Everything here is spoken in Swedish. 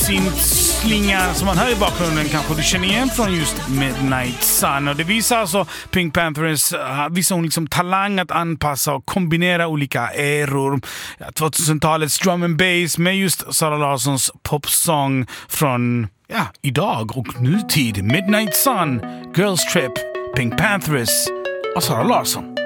syntslinga som man hör i bakgrunden kanske du känner igen från just Midnight Sun. Och det visar alltså Pink Panthers visar hon liksom talang att anpassa och kombinera olika eror. 2000-talets drum and bass med just Zara Larssons popsång från idag och nutid. Midnight Sun, Girls Trip, Pink Panthers och Zara Larsson.